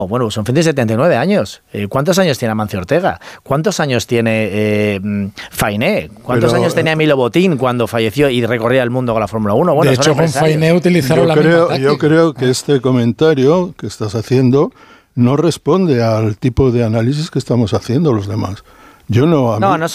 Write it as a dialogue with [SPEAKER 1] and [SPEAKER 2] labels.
[SPEAKER 1] Bueno, son 79 años. ¿Cuántos años tiene Amancio Ortega? ¿Cuántos años tiene Fainé? ¿Cuántos años tenía Milo Botín cuando falleció y recorría el mundo con la Fórmula 1? Bueno,
[SPEAKER 2] de hecho, con Fainé utilizaron la misma táctica.
[SPEAKER 3] Yo creo que este comentario que estás haciendo no responde al tipo de análisis que estamos haciendo los demás. Yo no...